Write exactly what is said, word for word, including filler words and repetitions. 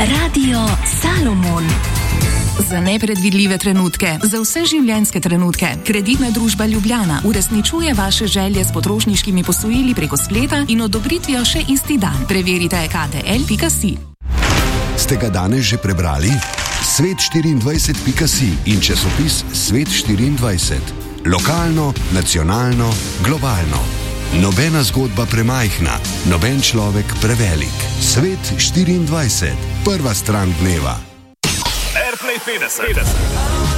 Radio Salomon. Za nepredvidljive trenutke, za vse življenjske trenutke, Kreditna družba Ljubljana uresničuje vaše želje s potrošniškimi posojili preko spleta in odobritvijo še isti dan. Preverite k d l pika si. Ste ga danes že prebrali? svet štiriindvajset pika si in časopis Svet štiriindvajset. Lokalno, nacionalno, globalno. Nobena zgodba premajhna, noben človek prevelik. Svet štiriindvajset. Prva stran dneva. Airplay petdeset.